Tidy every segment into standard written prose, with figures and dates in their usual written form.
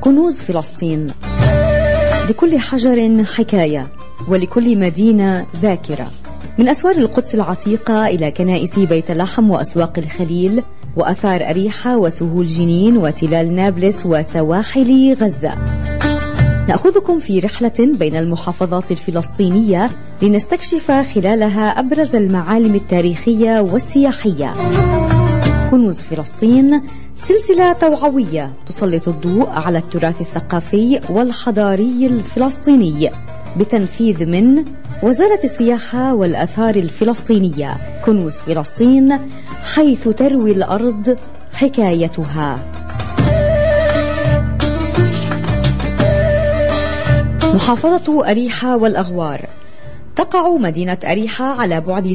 كنوز فلسطين. لكل حجر حكاية، ولكل مدينة ذاكرة. من أسوار القدس العتيقة إلى كنائس بيت لحم وأسواق الخليل وأثار أريحة وسهول جنين وتلال نابلس وسواحل غزة. نأخذكم في رحلة بين المحافظات الفلسطينية لنستكشف خلالها أبرز المعالم التاريخية والسياحية. كنوز فلسطين سلسلة توعوية تسلط الضوء على التراث الثقافي والحضاري الفلسطيني بتنفيذ من وزارة السياحة والآثار الفلسطينية. كنوز فلسطين، حيث تروي الأرض حكايتها. محافظة أريحة والأغوار. تقع مدينة أريحة على بعد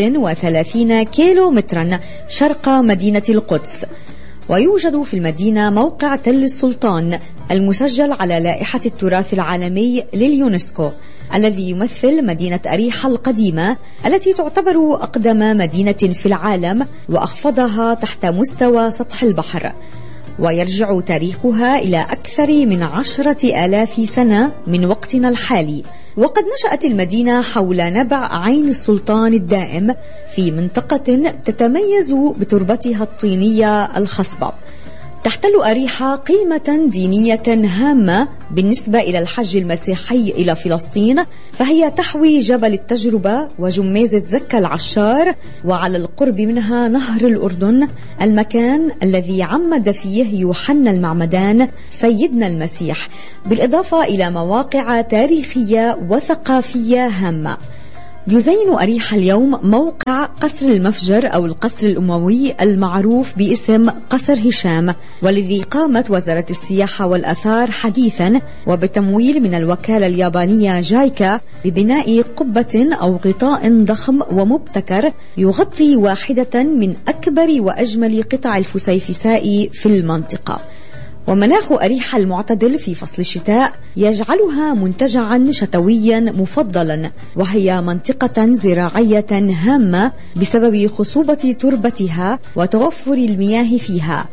36 كيلو مترا شرق مدينة القدس، ويوجد في المدينة موقع تل السلطان المسجل على لائحة التراث العالمي لليونسكو، الذي يمثل مدينة أريحة القديمة التي تعتبر أقدم مدينة في العالم وأخفضها تحت مستوى سطح البحر، ويرجع تاريخها إلى أكثر من 10,000 سنة من وقتنا الحالي. وقد نشأت المدينة حول نبع عين السلطان الدائم في منطقة تتميز بتربتها الطينية الخصبة. تحتل أريحة قيمة دينية هامة بالنسبة إلى الحج المسيحي إلى فلسطين، فهي تحوي جبل التجربة وجميزة زكا العشار، وعلى القرب منها نهر الأردن، المكان الذي عمد فيه يوحنا المعمدان سيدنا المسيح، بالإضافة إلى مواقع تاريخية وثقافية هامة. يزين أريحة اليوم موقع قصر المفجر أو القصر الأموي المعروف باسم قصر هشام، والذي قامت وزارة السياحة والآثار حديثا وبتمويل من الوكالة اليابانية جايكا ببناء قبة أو غطاء ضخم ومبتكر يغطي واحدة من أكبر وأجمل قطع الفسيفساء في المنطقة. ومناخ أريحة المعتدل في فصل الشتاء يجعلها منتجعا شتويا مفضلا، وهي منطقة زراعية هامة بسبب خصوبة تربتها وتوفر المياه فيها،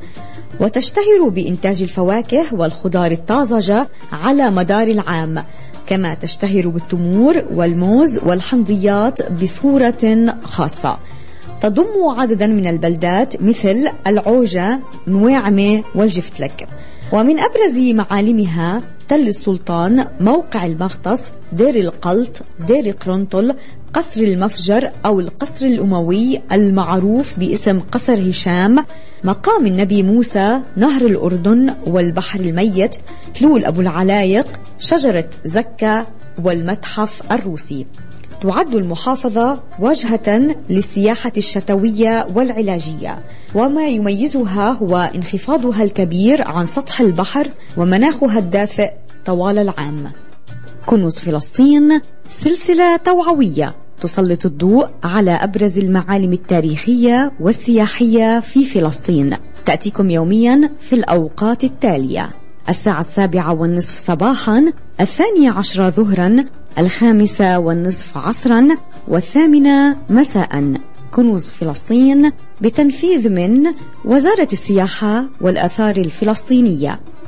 وتشتهر بإنتاج الفواكه والخضار الطازجة على مدار العام، كما تشتهر بالتمور والموز والحمضيات بصورة خاصة. تضم عددا من البلدات مثل العوجة، نويعمة والجفتلك. ومن أبرز معالمها تل السلطان، موقع المغطس، دير القلط، دير قرنطل، قصر المفجر أو القصر الأموي المعروف باسم قصر هشام، مقام النبي موسى، نهر الأردن والبحر الميت، تلول أبو العلايق، شجرة زكا والمتحف الروسي. تعد المحافظة وجهة للسياحة الشتوية والعلاجية، وما يميزها هو انخفاضها الكبير عن سطح البحر ومناخها الدافئ طوال العام. كنوز فلسطين سلسلة توعوية تسلط الضوء على أبرز المعالم التاريخية والسياحية في فلسطين، تأتيكم يوميا في الأوقات التالية: 7:30 صباحا، 12 ظهرا، 5:30 عصرا، 8 مساء. كنوز فلسطين بتنفيذ من وزارة السياحة والآثار الفلسطينية.